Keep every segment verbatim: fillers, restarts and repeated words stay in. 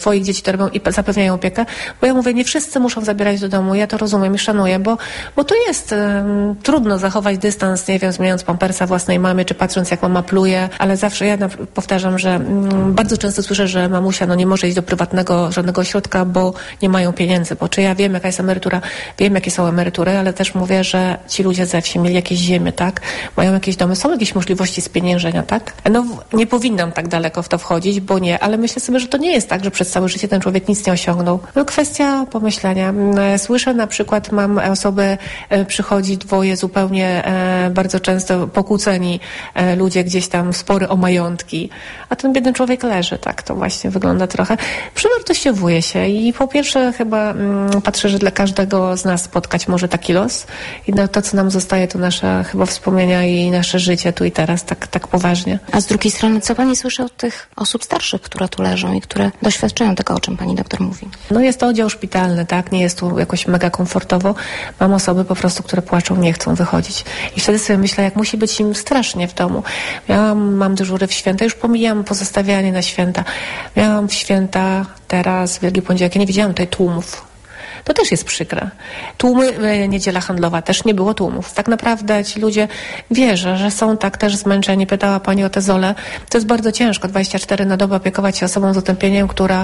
swoich dzieci to robią i zapewniają opiekę, bo ja mówię, nie wszyscy muszą zabierać do domu, ja to rozumiem i szanuję, bo, bo to jest um, trudno zachować dystans, nie wiem, zmieniając pampersa własnej mamie, czy patrząc jak mama pluje, ale zawsze ja powtarzam, że um, bardzo często słyszę, że mamusia no nie może iść do prywatnego żadnego ośrodka, bo nie mają pieniędzy, bo czy ja wiem, jaka jest emerytura, wiem, jakie są emerytury, ale też mówię, że ci ludzie ze wsi mieli jakieś ziemię, tak, mają jakieś domy, są jakieś możliwości spieniężenia, tak, no nie powinnam tak daleko w to wchodzić, bo nie, ale myślę sobie, że to nie jest tak, że przez całe życie ten człowiek nic nie osiągnął. No kwestia pomyślenia. Słyszę na przykład, mam osoby, przychodzi dwoje zupełnie e, bardzo często pokłóceni e, ludzie, gdzieś tam spory o majątki, a ten biedny człowiek leży, tak to właśnie wygląda trochę. Przewartościowuje się i po pierwsze chyba mm, patrzę, że dla każdego z nas spotkać może taki los i no, to, co nam zostaje, to nasze chyba wspomnienia i nasze życie tu i teraz, tak, tak poważnie. A z drugiej strony, co pani słyszy od tych osób starszych, które tu leżą i które doświadczają tego, o czym pani doktor mówi? No jest to oddział szpitalny, tak? Nie jest tu jakoś mega komfortowo. Mam osoby po prostu, które płaczą, nie chcą wychodzić. I wtedy sobie myślę, jak musi być im strasznie w domu. Miałam, mam dyżury w święta, już pomijam pozostawianie na święta. Miałam w święta teraz, Wielki Poniedziałek, ja nie widziałam tutaj tłumów. To też jest przykre. Tłumy, niedziela handlowa, też nie było tłumów. Tak naprawdę ci ludzie, wierzę, że są tak też zmęczeni. Pytała pani o te zole. To jest bardzo ciężko, dwadzieścia cztery na dobę opiekować się osobą z otępieniem, która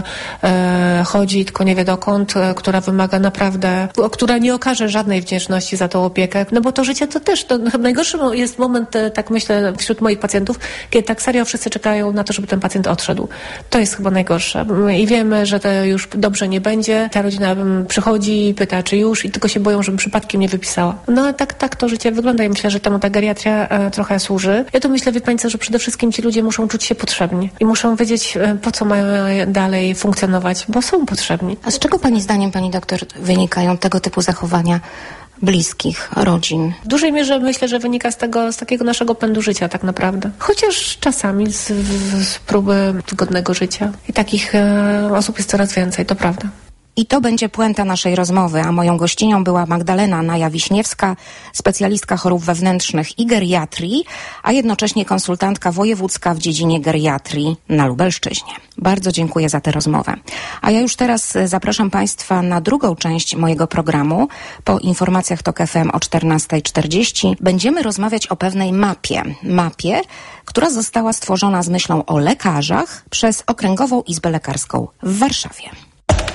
e, chodzi tylko nie wie dokąd, e, która wymaga naprawdę, o, która nie okaże żadnej wdzięczności za tą opiekę. No bo to życie to też, to najgorszy jest moment, e, tak myślę, wśród moich pacjentów, kiedy tak serio wszyscy czekają na to, żeby ten pacjent odszedł. To jest chyba najgorsze. I wiemy, że to już dobrze nie będzie. Ta rodzina przychodzi Chodzi, pyta, czy już i tylko się boją, żebym przypadkiem nie wypisała. No ale tak, tak to życie wygląda i myślę, że temu ta geriatria e, trochę służy. Ja to myślę, wie pani co, że przede wszystkim ci ludzie muszą czuć się potrzebni i muszą wiedzieć, e, po co mają dalej funkcjonować, bo są potrzebni. A z czego pani zdaniem, pani doktor, wynikają tego typu zachowania bliskich, rodzin? W dużej mierze myślę, że wynika z tego, z takiego naszego pędu życia tak naprawdę. Chociaż czasami z, z próby godnego życia. I takich e, osób jest coraz więcej, to prawda. I to będzie puenta naszej rozmowy, a moją gościnią była Magdalena Naja-Wiśniewska, specjalistka chorób wewnętrznych i geriatrii, a jednocześnie konsultantka wojewódzka w dziedzinie geriatrii na Lubelszczyźnie. Bardzo dziękuję za tę rozmowę. A ja już teraz zapraszam Państwa na drugą część mojego programu. Po informacjach TOK F M o czternasta czterdzieści będziemy rozmawiać o pewnej mapie. Mapie, która została stworzona z myślą o lekarzach przez Okręgową Izbę Lekarską w Warszawie.